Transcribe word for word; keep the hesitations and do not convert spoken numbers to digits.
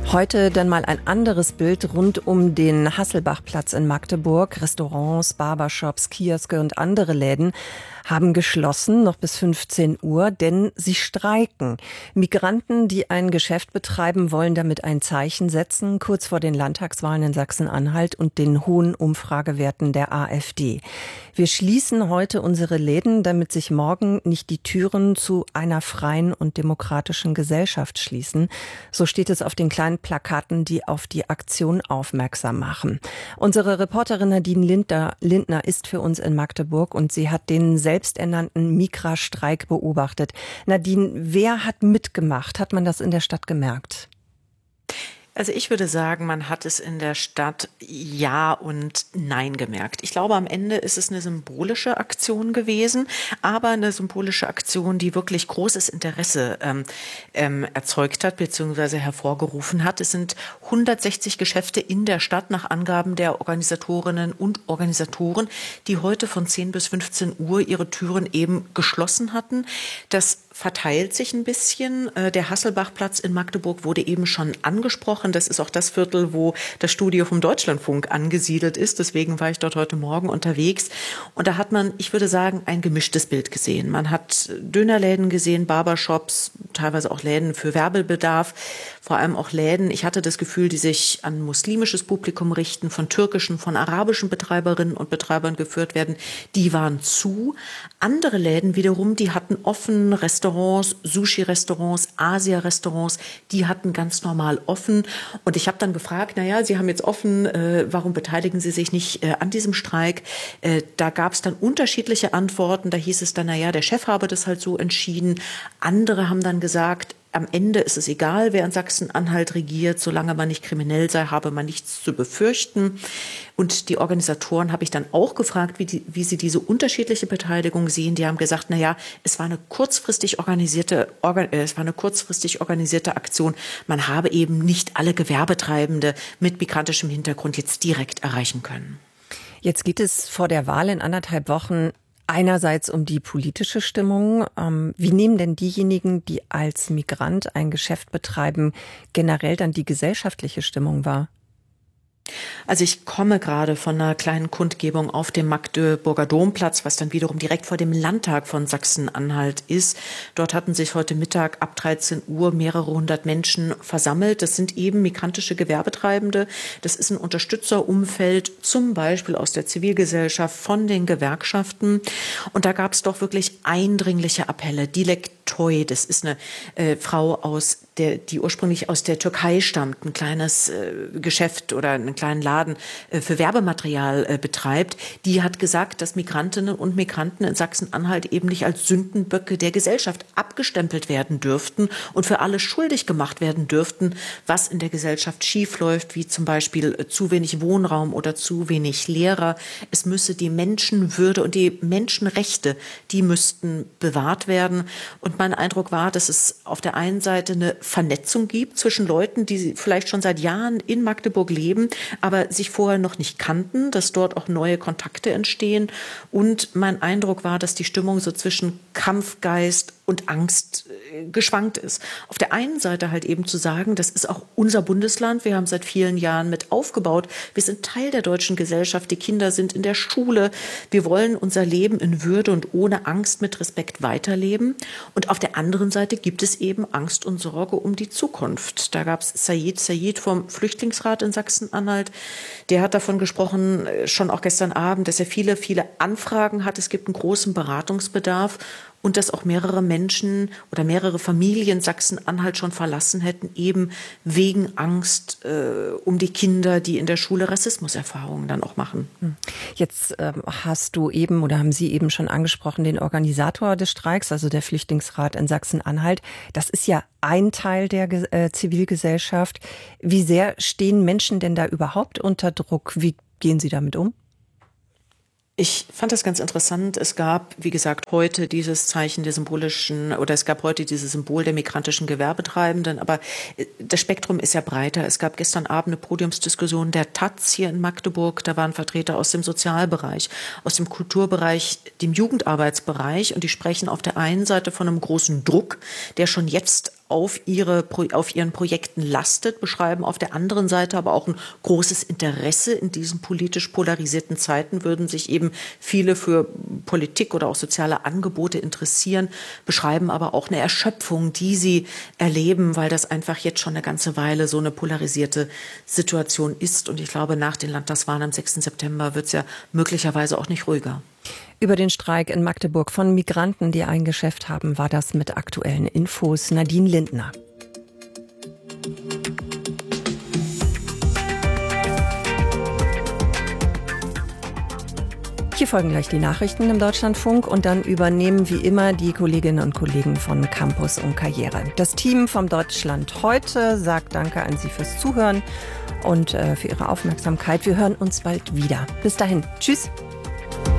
Heute dann mal ein anderes Bild rund um den Hasselbachplatz in Magdeburg. Restaurants, Barbershops, Kioske und andere Läden haben geschlossen, noch bis fünfzehn Uhr, denn sie streiken. Migranten, die ein Geschäft betreiben, wollen damit ein Zeichen setzen, kurz vor den Landtagswahlen in Sachsen-Anhalt und den hohen Umfragewerten der AfD. Wir schließen heute unsere Läden, damit sich morgen nicht die Türen zu einer freien und demokratischen Gesellschaft schließen. So steht es auf den kleinen Plakaten, die auf die Aktion aufmerksam machen. Unsere Reporterin Nadine Lindner, Lindner ist für uns in Magdeburg und sie hat den selbsternannten Migra-Streik beobachtet. Nadine, wer hat mitgemacht? Hat man das in der Stadt gemerkt? Also ich würde sagen, man hat es in der Stadt Ja und Nein gemerkt. Ich glaube, am Ende ist es eine symbolische Aktion gewesen, aber eine symbolische Aktion, die wirklich großes Interesse ähm, ähm, erzeugt hat bzw. hervorgerufen hat. Es sind hundertsechzig Geschäfte in der Stadt nach Angaben der Organisatorinnen und Organisatoren, die heute von zehn bis fünfzehn Uhr ihre Türen eben geschlossen hatten. Das verteilt sich ein bisschen. Der Hasselbachplatz in Magdeburg wurde eben schon angesprochen. Das ist auch das Viertel, wo das Studio vom Deutschlandfunk angesiedelt ist. Deswegen war ich dort heute Morgen unterwegs. Und da hat man, ich würde sagen, ein gemischtes Bild gesehen. Man hat Dönerläden gesehen, Barbershops, teilweise auch Läden für Werbebedarf, vor allem auch Läden. Ich hatte das Gefühl, die sich an muslimisches Publikum richten, von türkischen, von arabischen Betreiberinnen und Betreibern geführt werden. Die waren zu. Andere Läden wiederum, die hatten offen, Restaurants, Sushi-Restaurants, Asia-Restaurants, die hatten ganz normal offen. Und ich habe dann gefragt, naja, Sie haben jetzt offen, äh, warum beteiligen Sie sich nicht äh, an diesem Streik? Äh, da gab es dann unterschiedliche Antworten. Da hieß es dann, naja, der Chef habe das halt so entschieden. Andere haben dann gesagt, am Ende ist es egal, wer in Sachsen-Anhalt regiert, solange man nicht kriminell sei, habe man nichts zu befürchten. Und die Organisatoren habe ich dann auch gefragt, wie, die, wie sie diese unterschiedliche Beteiligung sehen. Die haben gesagt, na ja, es war eine kurzfristig organisierte, organ, äh, es war eine kurzfristig organisierte Aktion. Man habe eben nicht alle Gewerbetreibende mit migrantischem Hintergrund jetzt direkt erreichen können. Jetzt geht es vor der Wahl in anderthalb Wochen einerseits um die politische Stimmung. Wie nehmen denn diejenigen, die als Migrant ein Geschäft betreiben, generell dann die gesellschaftliche Stimmung wahr? Also ich komme gerade von einer kleinen Kundgebung auf dem Magdeburger Domplatz, was dann wiederum direkt vor dem Landtag von Sachsen-Anhalt ist. Dort hatten sich heute Mittag ab dreizehn Uhr mehrere hundert Menschen versammelt. Das sind eben migrantische Gewerbetreibende. Das ist ein Unterstützerumfeld, zum Beispiel aus der Zivilgesellschaft, von den Gewerkschaften. Und da gab es doch wirklich eindringliche Appelle. Dilek Toy, das ist eine äh, Frau aus der, die ursprünglich aus der Türkei stammt, ein kleines äh, Geschäft oder einen kleinen Laden äh, für Werbematerial äh, betreibt. Die hat gesagt, dass Migrantinnen und Migranten in Sachsen-Anhalt eben nicht als Sündenböcke der Gesellschaft abgestempelt werden dürften und für alles schuldig gemacht werden dürften, was in der Gesellschaft schiefläuft, wie zum Beispiel äh, zu wenig Wohnraum oder zu wenig Lehrer. Es müsse die Menschenwürde und die Menschenrechte, die müssten bewahrt werden. Und mein Eindruck war, dass es auf der einen Seite eine Vernetzung gibt zwischen Leuten, die vielleicht schon seit Jahren in Magdeburg leben, aber sich vorher noch nicht kannten, dass dort auch neue Kontakte entstehen. Und mein Eindruck war, dass die Stimmung so zwischen Kampfgeist und Angst geschwankt ist. Auf der einen Seite halt eben zu sagen, das ist auch unser Bundesland, wir haben seit vielen Jahren mit aufgebaut, wir sind Teil der deutschen Gesellschaft, die Kinder sind in der Schule, wir wollen unser Leben in Würde und ohne Angst mit Respekt weiterleben. Und auf der anderen Seite gibt es eben Angst und Sorge um die Zukunft. Da gab es Sayed Sayed vom Flüchtlingsrat in Sachsen-Anhalt, der hat davon gesprochen, schon auch gestern Abend, dass er viele, viele Anfragen hat, es gibt einen großen Beratungsbedarf. Und dass auch mehrere Menschen oder mehrere Familien Sachsen-Anhalt schon verlassen hätten, eben wegen Angst äh, um die Kinder, die in der Schule Rassismuserfahrungen dann auch machen. Jetzt ähm, hast du eben oder haben Sie eben schon angesprochen, den Organisator des Streiks, also der Flüchtlingsrat in Sachsen-Anhalt. Das ist ja ein Teil der äh, Zivilgesellschaft. Wie sehr stehen Menschen denn da überhaupt unter Druck? Wie gehen Sie damit um? Ich fand das ganz interessant. Es gab, wie gesagt, heute dieses Zeichen der symbolischen, oder es gab heute dieses Symbol der migrantischen Gewerbetreibenden, aber das Spektrum ist ja breiter. Es gab gestern Abend eine Podiumsdiskussion der Taz hier in Magdeburg. Da waren Vertreter aus dem Sozialbereich, aus dem Kulturbereich, dem Jugendarbeitsbereich, und die sprechen auf der einen Seite von einem großen Druck, der schon jetzt auf ihre, auf ihren Projekten lastet, beschreiben auf der anderen Seite aber auch ein großes Interesse in diesen politisch polarisierten Zeiten, würden sich eben viele für Politik oder auch soziale Angebote interessieren, beschreiben aber auch eine Erschöpfung, die sie erleben, weil das einfach jetzt schon eine ganze Weile so eine polarisierte Situation ist. Und ich glaube, nach den Landtagswahlen am sechsten September wird es ja möglicherweise auch nicht ruhiger. Über den Streik in Magdeburg von Migranten, die ein Geschäft haben, war das mit aktuellen Infos Nadine Lindner. Hier folgen gleich die Nachrichten im Deutschlandfunk und dann übernehmen wie immer die Kolleginnen und Kollegen von Campus und Karriere. Das Team vom Deutschland heute sagt Danke an Sie fürs Zuhören und äh, für Ihre Aufmerksamkeit. Wir hören uns bald wieder. Bis dahin. Tschüss.